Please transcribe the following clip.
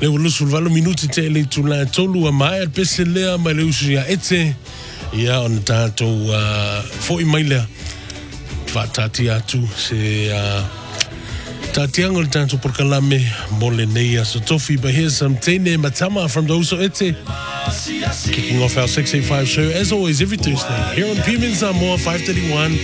Le ulusul valo minuti te le tula tolu a mai al peselea mai le usu ya ete ia on tato fo i mai lea fa tati atu se tati angol tato por kalame mole neia so tofi, but here's some Tene Matama from the Uso Ete kicking off our 685 show as always every Thursday here on PMN Samoa 531